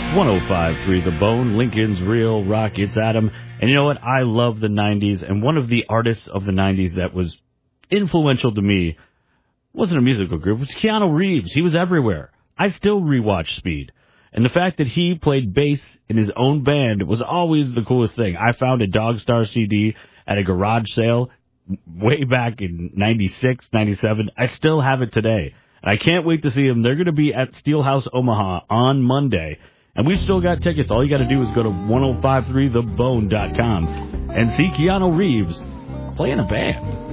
105.3 The Bone, Lincoln's Real Rock. It's Adam. And you know what? I love the 90s. And one of the artists of the 90s that was influential to me wasn't a musical group. It was Keanu Reeves. He was everywhere. I still rewatch Speed. And the fact that he played bass in his own band was always the coolest thing. I found a Dog Star CD at a garage sale way back in 96, 97. I still have it today. And I can't wait to see them. They're going to be at Steelhouse Omaha on Monday. And we've still got tickets. All you got to do is go to 1053thebone.com and see Keanu Reeves play in a band.